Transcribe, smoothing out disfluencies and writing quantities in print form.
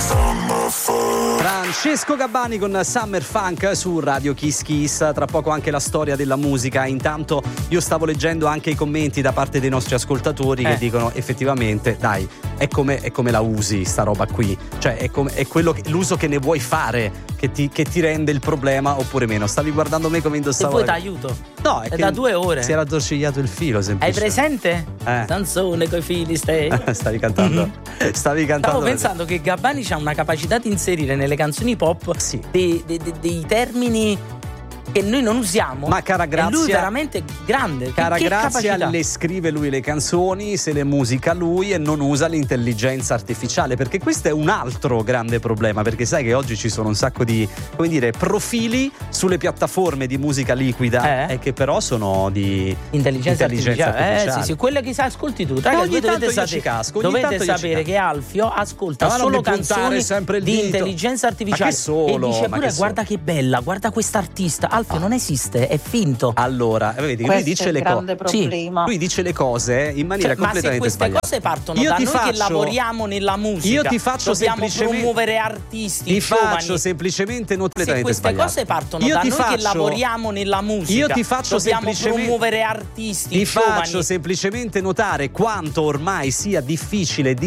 Francesco Gabbani con Summer Funk su Radio Kiss Kiss. Tra poco anche la storia della musica. Intanto io stavo leggendo anche i commenti da parte dei nostri ascoltatori che dicono effettivamente dai, è come la usi sta roba qui, cioè è quello l'uso che ne vuoi fare che ti rende il problema oppure meno. Stavi guardando me come indossavo. E poi ti aiuto. No, è che da 2 ore si era addorcigliato il filo semplicemente. Hai presente? Canzone coi fili stavi cantando. Stavi cantando. Stavo pensando che Gabbani ha una capacità di inserire nelle canzoni pop dei termini che noi non usiamo. Ma cara Grazia, è lui veramente grande. Cara che Grazia capacità. le scrive lui le canzoni, se le musica lui e non usa l'intelligenza artificiale, perché questo è un altro grande problema, perché sai che oggi ci sono un sacco di, come dire, profili sulle piattaforme di musica liquida e che però sono di intelligenza artificiale. Sì, quelle che ascolti tu. Ragazzi, dovete sapere che Alfio ascolta solo canzoni di intelligenza artificiale. Ma che solo? E dice pure guarda che bella, guarda quest'artista. Alfio non esiste, è finto. Allora, vedi, lui dice le cose. Lui dice le cose in maniera completamente sbagliata. Ma se queste cose partono da noi che lavoriamo nella musica, io ti faccio dobbiamo promuovere artisti. Ti faccio semplicemente se queste cose partono da noi che lavoriamo nella musica, io ti faccio dobbiamo promuovere artisti. Ti faccio semplicemente notare quanto ormai sia difficile